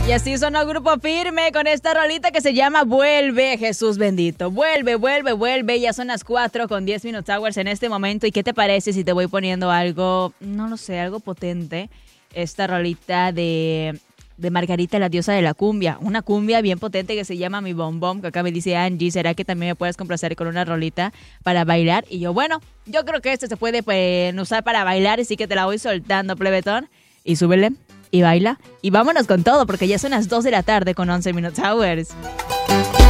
Y así sonó Grupo Firme con esta rolita que se llama Vuelve, Jesús bendito. Vuelve, vuelve, vuelve. Ya son las 4:10 Minutes Hours en este momento. ¿Y qué te parece si te voy poniendo algo, no lo sé, algo potente? Esta rolita de Margarita, la diosa de la cumbia. Una cumbia bien potente que se llama Mi Bom Bom, que acá me dice Angie, ¿será que también me puedes complacer con una rolita para bailar? Y yo, bueno, yo creo que esto se puede usar para bailar, así que te la voy soltando, plebetón. Y súbele, y baila, y vámonos con todo, porque ya son las 2 de la tarde con 11 Minutes Hours.